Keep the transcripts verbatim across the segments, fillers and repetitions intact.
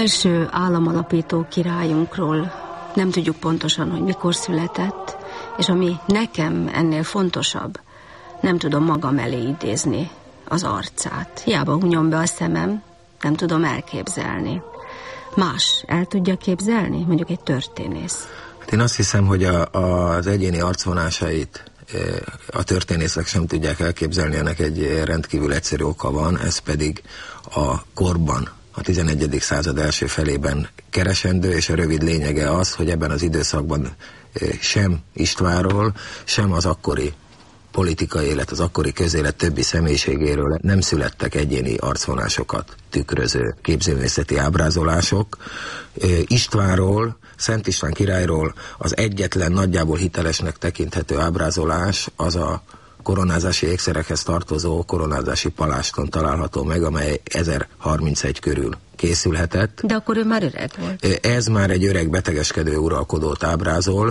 első államalapító királyunkról nem tudjuk pontosan, hogy mikor született, és ami nekem ennél fontosabb, nem tudom magam elé idézni az arcát. Hiába hunyom be a szemem, nem tudom elképzelni. Más el tudja képzelni? Mondjuk egy történész. Hát én azt hiszem, hogy a, az egyéni arcvonásait a történészek sem tudják elképzelni, ennek egy rendkívül egyszerű oka van, ez pedig a korban, a tizenegyedik század első felében keresendő, és a rövid lényege az, hogy ebben az időszakban sem Istvánról, sem az akkori politikai élet, az akkori közélet többi személyiségéről nem születtek egyéni arcvonásokat tükröző képzőművészeti ábrázolások. Istvánról, Szent István királyról az egyetlen nagyjából hitelesnek tekinthető ábrázolás az a koronázási ékszerekhez tartozó koronázási paláston található meg, amely ezerharmincegy körül készülhetett. De akkor ő már öreg volt. Ez már egy öreg betegeskedő uralkodót ábrázol.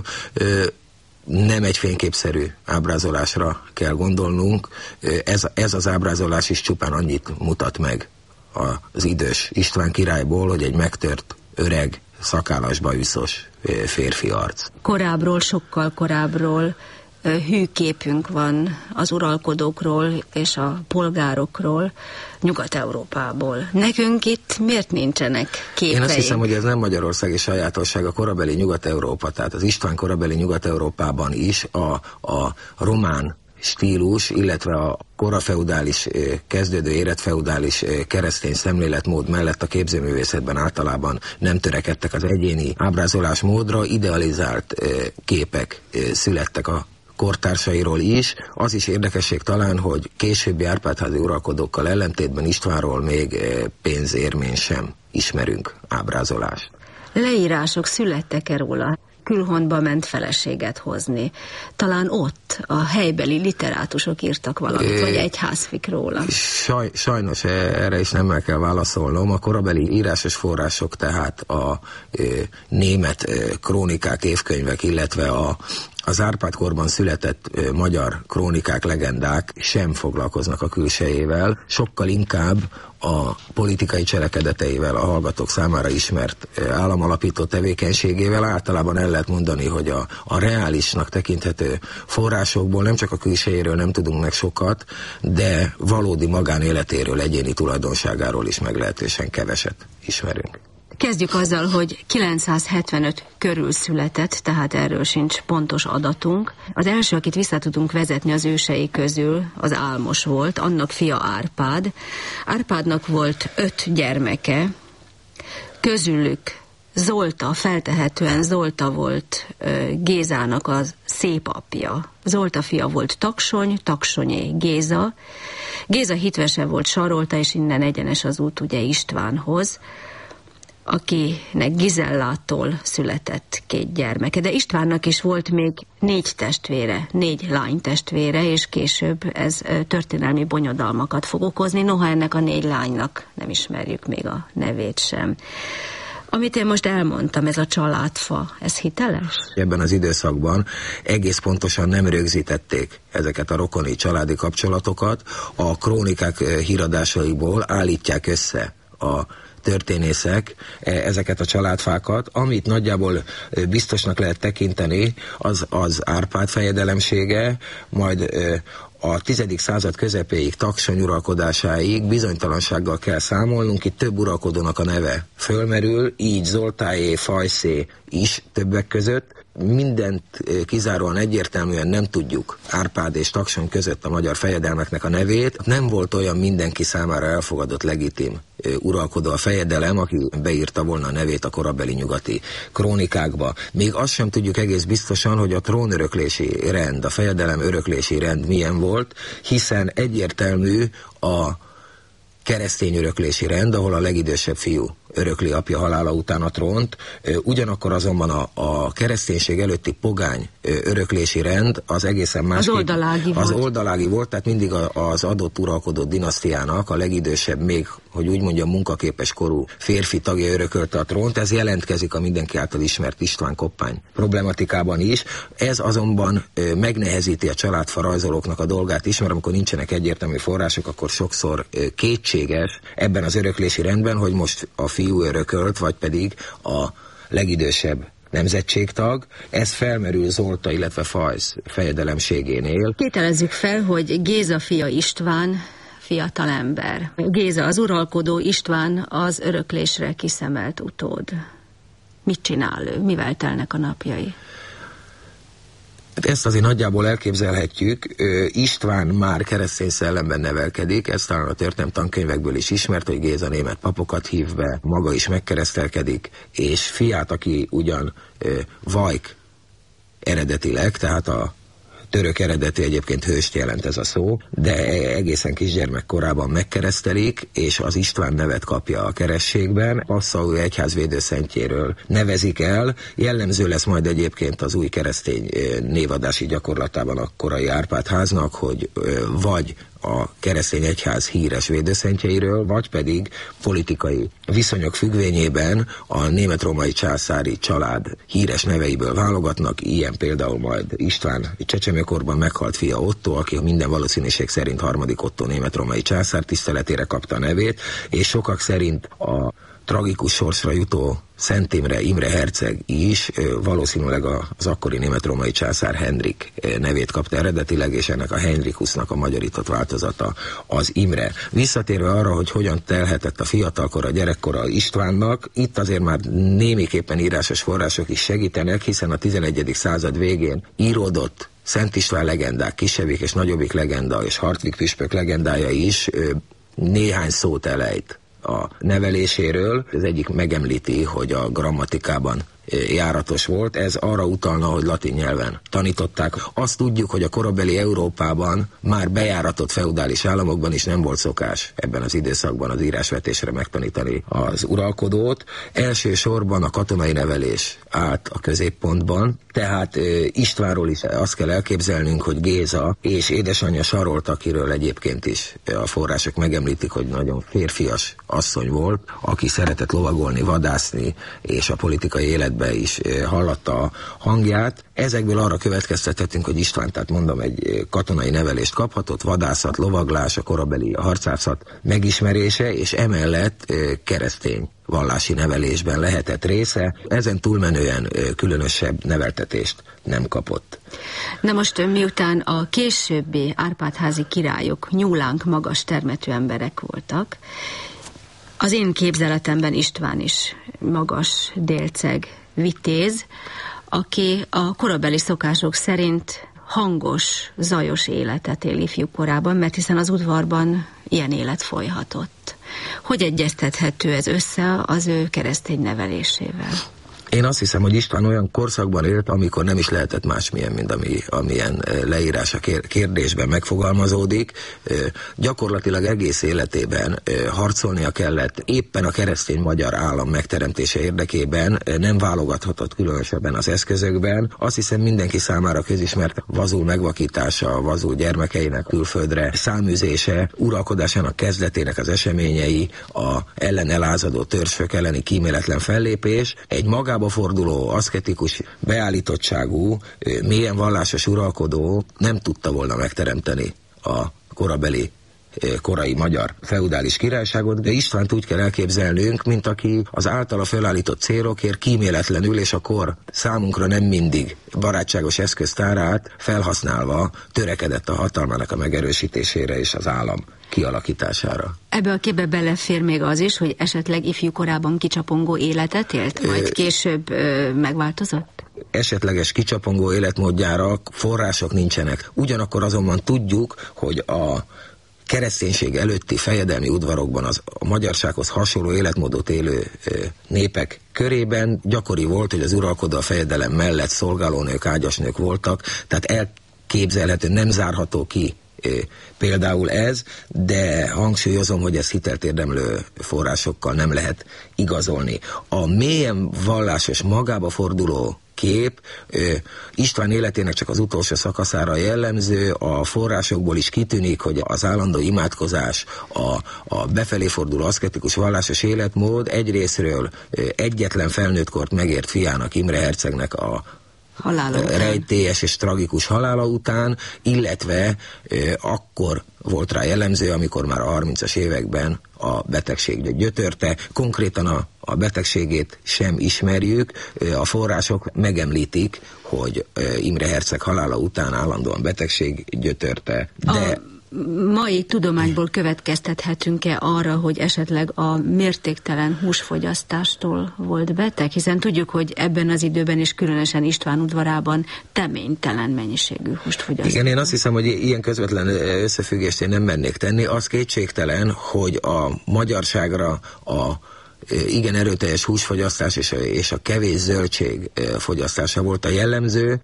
Nem egy fényképszerű ábrázolásra kell gondolnunk. Ez, ez az ábrázolás is csupán annyit mutat meg az idős István királyból, hogy egy megtört, öreg, szakállas, bajuszos férfi arc. Korábbról, sokkal korábbról hű képünk van az uralkodókról és a polgárokról Nyugat-Európából. Nekünk itt miért nincsenek képeink? Én azt hiszem, hogy ez nem magyarországi sajátosság, a korabeli Nyugat-Európa, tehát az István korabeli Nyugat-Európában is a, a román stílus, illetve a korafeudális, kezdődő éretfeudális keresztény szemléletmód mellett a képzőművészetben általában nem törekedtek az egyéni ábrázolásmódra, idealizált képek születtek a kortársairól is. Az is érdekesség talán, hogy későbbi Árpád-házi uralkodókkal ellentétben Istvánról még pénzérmény sem ismerünk ábrázolást. Leírások születtek-e róla? Külhontba ment feleséget hozni. Talán ott a helybeli literátusok írtak valamit, é, vagy egyházfik róla. Saj, sajnos erre is nem kell válaszolnom. A korabeli írásos források, tehát a e, német e, krónikák, évkönyvek, illetve a az Árpád-korban született ö, magyar krónikák, legendák sem foglalkoznak a külsejével, sokkal inkább a politikai cselekedeteivel, a hallgatók számára ismert ö, államalapító tevékenységével. Általában el lehet mondani, hogy a, a reálisnak tekinthető forrásokból nem csak a külsejéről nem tudunk meg sokat, de valódi magánéletéről, egyéni tulajdonságáról is meglehetősen keveset ismerünk. Kezdjük azzal, hogy kilencszázhetvenöt körül született, tehát erről sincs pontos adatunk. Az első, akit vissza tudunk vezetni az ősei közül, az Álmos volt, annak fia Árpád. Árpádnak volt öt gyermeke, közülük Zolta, feltehetően Zolta volt Gézának az szép apja. Zolta fia volt Taksony, Taksonyé Géza. Géza hitvese volt Sarolta, és innen egyenes az út ugye Istvánhoz, akinek Gizellától született két gyermeke. De Istvánnak is volt még négy testvére, négy lánytestvére, és később ez történelmi bonyodalmakat fog okozni, noha ennek a négy lánynak nem ismerjük még a nevét sem. Amit én most elmondtam, ez a családfa, ez hiteles? Ebben az időszakban egész pontosan nem rögzítették ezeket a rokoni családi kapcsolatokat. A krónikák híradásaiból állítják össze a történészek ezeket a családfákat. Amit nagyjából biztosnak lehet tekinteni, az az Árpád fejedelemsége, majd a tizedik század közepéig, Taksony uralkodásáig bizonytalansággal kell számolnunk, itt több uralkodónak a neve fölmerül, így Zoltáé, Fajszé is többek között. Mindent kizáróan egyértelműen nem tudjuk Árpád és Taksony között a magyar fejedelmeknek a nevét. Nem volt olyan mindenki számára elfogadott legitim uralkodó a fejedelem, aki beírta volna a nevét a korabeli nyugati krónikákba. Még azt sem tudjuk egész biztosan, hogy a trónöröklési rend, a fejedelem öröklési rend milyen volt, hiszen egyértelmű a keresztény öröklési rend, ahol a legidősebb fiú örökli apja halála után a trónt. Ugyanakkor azonban a, a kereszténység előtti pogány öröklési rend az egészen más. Az oldalági az volt. oldalági volt, tehát mindig az adott uralkodó dinasztiának a legidősebb, még, hogy úgy mondjam, munkaképes korú férfi tagja örökölte a trónt. Ez jelentkezik a mindenki által ismert István koppány problematikában is. Ez azonban megnehezíti a családfa rajzolóknak a dolgát is, mert amikor nincsenek egyértelmű források, akkor sokszor kétséges ebben az öröklési rendben, hogy most a fiú fiú örökölt, vagy pedig a legidősebb nemzetségtag. Ez felmerül Zolta, illetve Fajsz fejedelemségénél. Tételezzük fel, hogy Géza fia István fiatalember. Géza az uralkodó, István az öröklésre kiszemelt utód. Mit csinál ő? Mivel telnek a napjai? Ezt azért nagyjából elképzelhetjük. István már keresztény szellemben nevelkedik, ez talán a történelmi tankönyvekből is ismert, hogy Géza német papokat hív be, maga is megkeresztelkedik, és fiát, aki ugyan Vajk eredetileg, tehát a török eredetű, egyébként hőst jelent ez a szó, de egészen kisgyermek korában megkeresztelik, és az István nevet kapja a kerességben. Passau egyház védőszentjéről nevezik el. Jellemző lesz majd egyébként az új keresztény névadási gyakorlatában a korai Árpád háznak, hogy vagy a keresztény egyház híres védőszentjeiről, vagy pedig politikai viszonyok függvényében a német-római császári család híres neveiből válogatnak, ilyen például majd István csecsemőkorban meghalt fia Otto, aki minden valószínűség szerint harmadik Otto német-római császár tiszteletére kapta a nevét, és sokak szerint a tragikus sorsra jutó Szent Imre, Imre herceg is valószínűleg az akkori német-római császár Henrik nevét kapta eredetileg, és ennek a Henrikusnak a magyarított változata az Imre. Visszatérve arra, hogy hogyan telhetett a fiatalkora, a gyerekkora Istvánnak, itt azért már némiképpen írásos források is segítenek, hiszen a tizenegyedik század végén íródott Szent István legendák, kisebbik és nagyobbik legenda, és Hartwig püspök legendája is néhány szót elejt a neveléséről. Az egyik megemlíti, hogy a grammatikában járatos volt, ez arra utalna, hogy latin nyelven tanították. Azt tudjuk, hogy a korabeli Európában már bejáratott feudális államokban is nem volt szokás ebben az időszakban az írásvetésre megtanítani az uralkodót. Elsősorban a katonai nevelés állt a középpontban, tehát Istvánról is azt kell elképzelnünk, hogy Géza és édesanyja Sarolt, akiről egyébként is a források megemlítik, hogy nagyon férfias asszony volt, aki szeretett lovagolni, vadászni, és a politikai életben is hallatta a hangját. Ezekből arra következtethetünk, hogy István, tehát mondom, egy katonai nevelést kaphatott, vadászat, lovaglás, a korabeli harcászat megismerése, és emellett keresztény vallási nevelésben lehetett része. Ezen túlmenően különösebb neveltetést nem kapott. Na most miután a későbbi Árpád-házi királyok nyúlánk magas termetű emberek voltak, az én képzeletemben István is magas, délceg, vitéz, aki a korabeli szokások szerint hangos, zajos életet él ifjú korában, mert hiszen az udvarban ilyen élet folyhatott. Hogy egyeztethető ez össze az ő keresztény nevelésével? Én azt hiszem, hogy István olyan korszakban élt, amikor nem is lehetett másmilyen, mint ami, amilyen leírás a kérdésben megfogalmazódik. Gyakorlatilag egész életében harcolnia kellett éppen a keresztény magyar állam megteremtése érdekében, nem válogathatott különösebben az eszközökben. Azt hiszem, mindenki számára közismert Vazul megvakítása, Vazul gyermekeinek külföldre száműzése, uralkodásának kezdetének az eseményei, a ellen elázadó törzsfök elleni kíméletlen fellépés, egy magába forduló, aszketikus beállítottságú, mélyen vallásos uralkodó nem tudta volna megteremteni a korabeli korai magyar feudális királyságot, de Istvánt úgy kell elképzelnünk, mint aki az általa felállított célokért kíméletlenül és a kor számunkra nem mindig barátságos eszköztárát felhasználva törekedett a hatalmának a megerősítésére és az állam kialakítására. Ebbe a képbe belefér még az is, hogy esetleg ifjú korában kicsapongó életet élt, majd később ö, megváltozott? Esetleges kicsapongó életmódjára források nincsenek. Ugyanakkor azonban tudjuk, hogy a kereszténység előtti fejedelmi udvarokban az a magyarsághoz hasonló életmódot élő ö, népek körében gyakori volt, hogy az uralkodó a fejedelem mellett szolgálónők, ágyasnők voltak, tehát elképzelhető, nem zárható ki például ez, de hangsúlyozom, hogy ez hitelt érdemlő forrásokkal nem lehet igazolni. A mélyen vallásos, magába forduló kép István életének csak az utolsó szakaszára jellemző, a forrásokból is kitűnik, hogy az állandó imádkozás, a, a befelé forduló aszketikus vallásos életmód egyrészről egyetlen felnőttkort megért fiának, Imre hercegnek a halála után. rejtélyes és tragikus halála után, illetve ö, akkor volt rá jellemző, amikor már a harmincas években a betegség gyötörte. Konkrétan a, a betegségét sem ismerjük, a források megemlítik, hogy Imre herceg halála után állandóan betegség gyötörte, de... A mai tudományból következtethetünk-e arra, hogy esetleg a mértéktelen húsfogyasztástól volt beteg? Hiszen tudjuk, hogy ebben az időben is különösen István udvarában teménytelen mennyiségű húst fogyasztott. Igen, én azt hiszem, hogy ilyen közvetlen összefüggést én nem mernék tenni. Az kétségtelen, hogy a magyarságra a igen erőteljes húsfogyasztás és a, és a kevés zöldség fogyasztása volt a jellemző.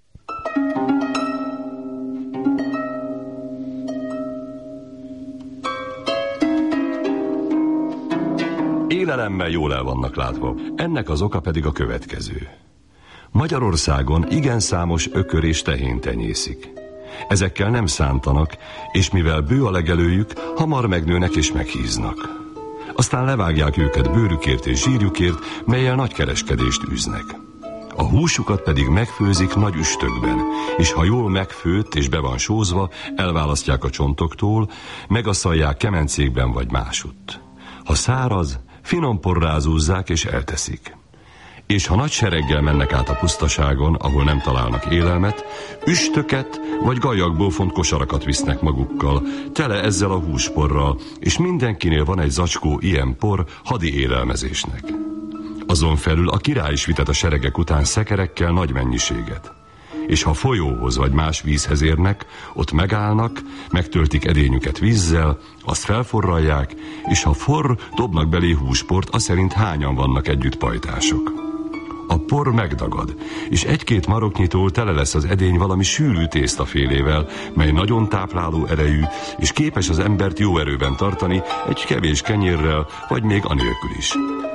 Élelemmel jól el vannak látva. Ennek az oka pedig a következő. Magyarországon igen számos ökör és tehén tenyészik. Ezekkel nem szántanak, és mivel bő a legelőjük, hamar megnőnek és meghíznak. Aztán levágják őket bőrükért és zsírjukért, mellyel nagy kereskedést űznek. A húsukat pedig megfőzik nagy üstökben, és ha jól megfőtt és be van sózva, elválasztják a csontoktól, megasszalják kemencékben vagy másutt. Ha száraz, finom porrázúzzák és elteszik. És ha nagy sereggel mennek át a pusztaságon, ahol nem találnak élelmet, üstöket vagy gallyakból font kosarakat visznek magukkal, tele ezzel a húsporral, és mindenkinél van egy zacskó ilyen por hadi élelmezésnek. Azon felül a király is vitet a seregek után szekerekkel nagy mennyiséget. És ha folyóhoz vagy más vízhez érnek, ott megállnak, megtöltik edényüket vízzel, azt felforralják, és ha forr, dobnak belé húsport, az szerint hányan vannak együtt pajtások. A por megdagad, és egy-két maroknyitól tele lesz az edény valami sűrű tésztafélével, mely nagyon tápláló erejű, és képes az embert jó erőben tartani egy kevés kenyérrel, vagy még anélkül is.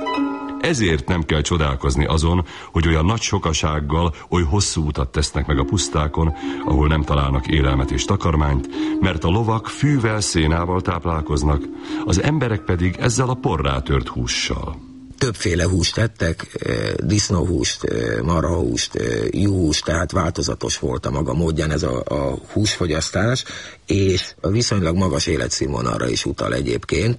Ezért nem kell csodálkozni azon, hogy olyan nagy sokasággal oly hosszú utat tesznek meg a pusztákon, ahol nem találnak élelmet és takarmányt, mert a lovak fűvel, szénával táplálkoznak, az emberek pedig ezzel a porrá tört hússal. Többféle húst ettek, disznóhúst, marhahúst, juhúst, tehát változatos volt a maga módján ez a, a húsfogyasztás, és a viszonylag magas életszínvonalra is utal egyébként,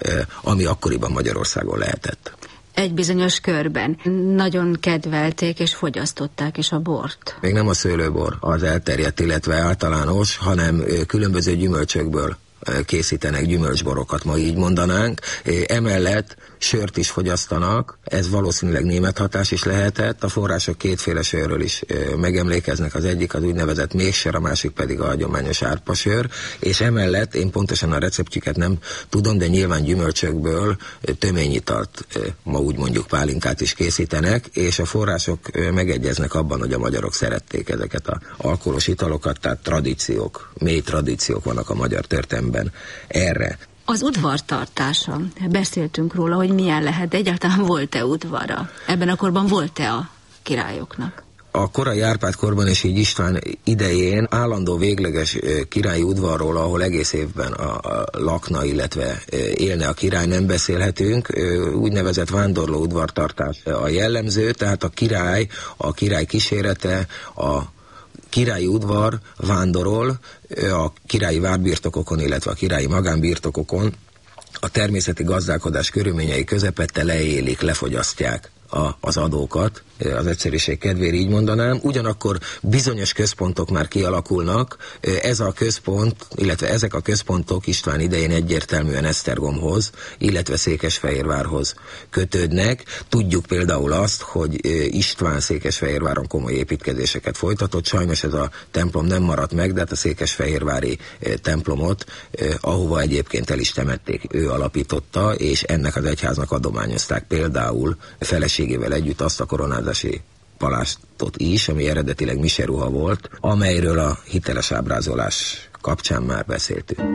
ami akkoriban Magyarországon lehetett. Egy bizonyos körben nagyon kedvelték és fogyasztották is a bort. Még nem a szőlőbor az elterjedt, illetve általános, hanem különböző gyümölcsökből készítenek gyümölcsborokat, ma így mondanánk. Emellett sört is fogyasztanak, ez valószínűleg német hatás is lehetett. A források kétféle sörről is megemlékeznek, az egyik az úgynevezett méhsör, a másik pedig a hagyományos árpasör, és emellett én pontosan a receptjüket nem tudom, de nyilván gyümölcsökből töményitalt, ma úgy mondjuk pálinkát is készítenek, és a források megegyeznek abban, hogy a magyarok szerették ezeket az alkoholos italokat, tehát tradíciók, mély tradíciók vannak a magyar történelemben erre. Az udvartartása, beszéltünk róla, hogy milyen lehet, de egyáltalán volt-e udvara? Ebben a korban volt-e a királyoknak? A korai Árpád-korban és így István idején állandó végleges királyi udvarról, ahol egész évben a, a lakna, illetve élne a király, nem beszélhetünk. Úgynevezett vándorló udvartartás a jellemző, tehát a király, a király kísérete, a királyi udvar vándorol a királyi várbirtokokon, illetve a királyi magánbirtokokon, a természeti gazdálkodás körülményei közepette leélik, lefogyasztják a, az adókat, az egyszerűség kedvéért így mondanám. Ugyanakkor bizonyos központok már kialakulnak, ez a központ, illetve ezek a központok István idején egyértelműen Esztergomhoz, illetve Székesfehérvárhoz kötődnek. Tudjuk például azt, hogy István Székesfehérváron komoly építkezéseket folytatott, sajnos ez a templom nem maradt meg, de hát a székesfehérvári templomot, ahova egyébként el is temették, ő alapította, és ennek az egyháznak adományozták például feleségével együtt azt a koronázási palástot is, ami eredetileg miseruha volt, amelyről a hiteles ábrázolás kapcsán már beszéltünk.